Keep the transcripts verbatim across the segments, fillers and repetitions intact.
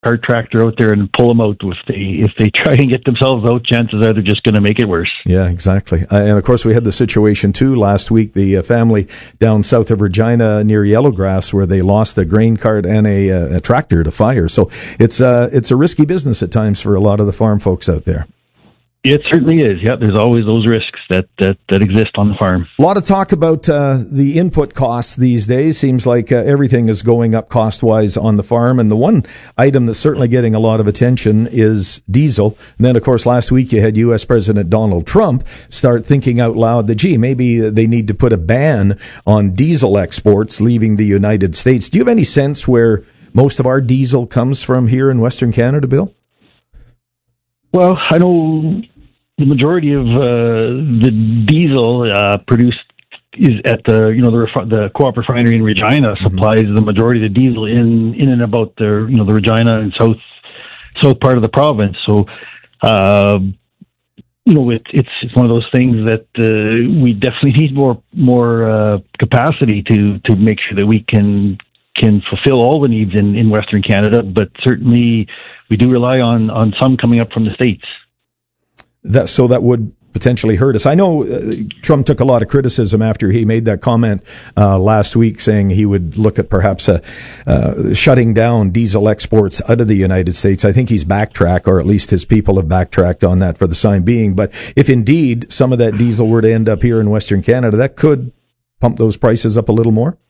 cart tractor out there and pull them out. If they if they try and get themselves out, chances are they're just going to make it worse. Yeah, exactly. Uh, and of course, we had the situation too last week. The uh, family down south of Regina near Yellowgrass, where they lost a grain cart and a, uh, a tractor to fire. So it's uh, it's a risky business at times for a lot of the farm folks out there. It certainly is. Yeah, there's always those risks that, that, that exist on the farm. A lot of talk about uh, the input costs these days. Seems like uh, everything is going up cost-wise on the farm. And the one item that's certainly getting a lot of attention is diesel. And then, of course, last week you had U S President Donald Trump start thinking out loud that, gee, maybe they need to put a ban on diesel exports leaving the United States. Do you have any sense where most of our diesel comes from here in Western Canada, Bill? Well, I know the majority of uh, the diesel uh, produced is at the you know the ref- the Co-op refinery in Regina supplies mm-hmm. the majority of the diesel in, in and about the you know the Regina and south south part of the province. So, uh, you know, it, it's it's one of those things that uh, we definitely need more more uh, capacity to to make sure that we can can fulfill all the needs in, in Western Canada, but certainly we do rely on, on some coming up from the States. That, so that would potentially hurt us. I know uh, Trump took a lot of criticism after he made that comment uh, last week, saying he would look at perhaps uh, uh, shutting down diesel exports out of the United States. I think he's backtracked, or at least his people have backtracked on that for the time being. But if indeed some of that diesel were to end up here in Western Canada, that could pump those prices up a little more.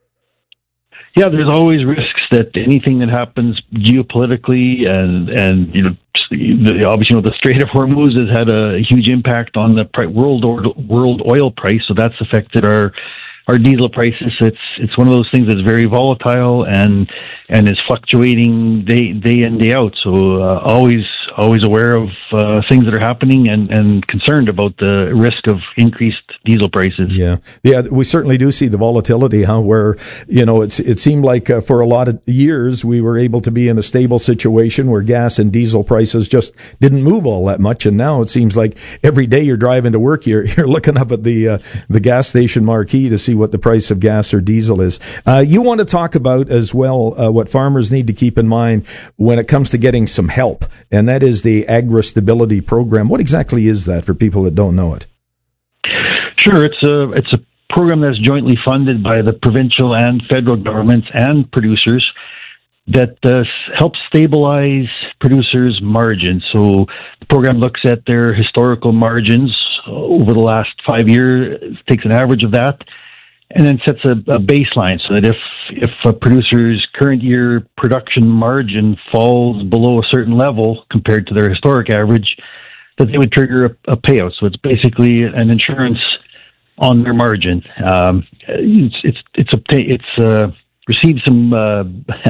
Yeah, there's always risks that anything that happens geopolitically and, and you know, the, obviously, you know, the Strait of Hormuz has had a huge impact on the pri- world or, world oil price, so that's affected our our diesel prices. It's it's one of those things that's very volatile and and is fluctuating day day in day out. So uh, always always aware of uh, things that are happening and, and concerned about the risk of increased diesel prices. Yeah, yeah, we certainly do see the volatility, huh? Where you know it's it seemed like uh, for a lot of years we were able to be in a stable situation where gas and diesel prices just didn't move all that much, and now it seems like every day you're driving to work, you're you're looking up at the uh, the gas station marquee to see what the price of gas or diesel is. Uh, you want to talk about as well uh, what farmers need to keep in mind when it comes to getting some help, and that is the Agri-Stability Program. What exactly is that for people that don't know it? Sure, it's a it's a program that's jointly funded by the provincial and federal governments and producers that uh, helps stabilize producers' margins. So the program looks at their historical margins over the last five years, takes an average of that, and then sets a, a baseline so that if if a producer's current year production margin falls below a certain level compared to their historic average, that they would trigger a, a payout. So it's basically an insurance on their margin. Um, it's it's it's a it's uh, received some uh,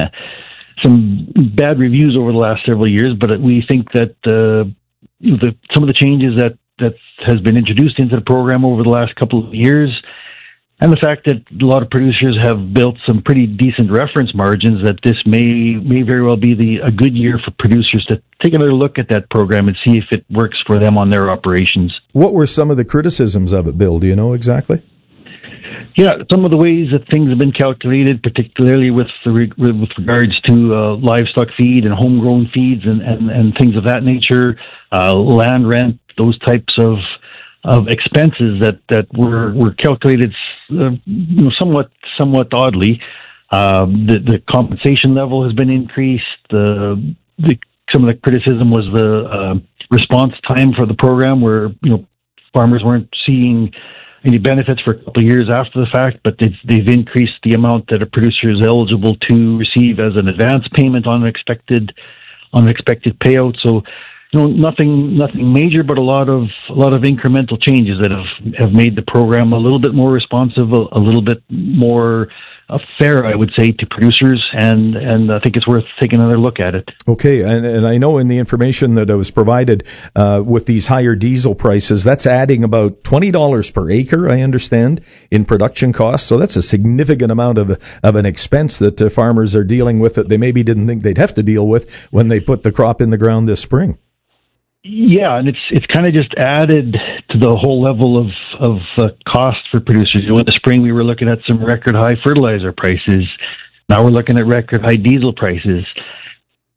some bad reviews over the last several years, but we think that uh, the some of the changes that that has been introduced into the program over the last couple of years, and the fact that a lot of producers have built some pretty decent reference margins, that this may may very well be the a good year for producers to take another look at that program and see if it works for them on their operations. What were some of the criticisms of it, Bill? Do you know exactly? Yeah, some of the ways that things have been calculated, particularly with the, with regards to uh, livestock feed and homegrown feeds and, and, and things of that nature, uh, land rent, those types of of expenses that, that were were calculated uh, you know, somewhat somewhat oddly. Uh, the, the compensation level has been increased. The, the some of the criticism was the uh, response time for the program, where you know farmers weren't seeing any benefits for a couple of years after the fact, but they've, they've increased the amount that a producer is eligible to receive as an advance payment on an expected on an expected payout. So, you know, nothing nothing major, but a lot of a lot of incremental changes that have, have made the program a little bit more responsive, a, a little bit more uh, fair, I would say, to producers, and, and I think it's worth taking another look at it. Okay, and, and I know in the information that was provided uh, with these higher diesel prices, that's adding about twenty dollars per acre, I understand, in production costs. So that's a significant amount of of an expense that uh, farmers are dealing with that they maybe didn't think they'd have to deal with when they put the crop in the ground this spring. Yeah, and it's it's kind of just added to the whole level of of uh, cost for producers. You know, in the spring, we were looking at some record high fertilizer prices. Now we're looking at record high diesel prices.